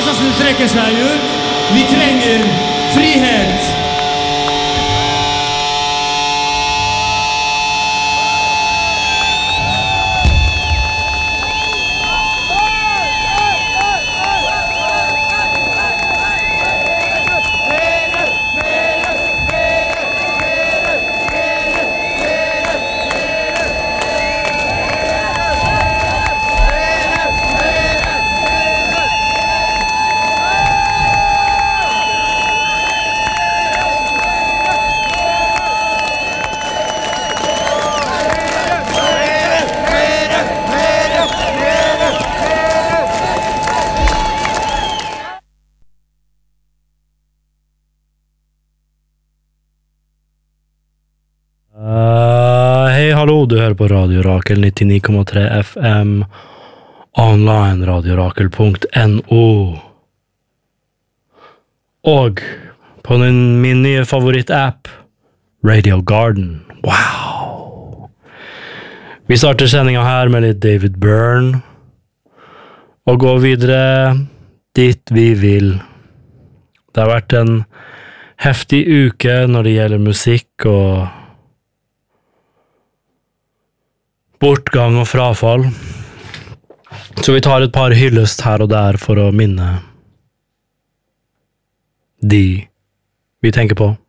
kassa som strekker seg ut. Vi trenger frihet. Du hører på Radio Rakel 99,3 FM online radiorakel.no og på min nye favorittapp Radio Garden. Wow! Vi starter sendinga her med litt David Byrne og går videre dit vi vil. Det har vært en heftig uke når det gjelder musikk og bortgang og frafall. Så vi tar et par hyllest her og der for å minne de vi tenker på.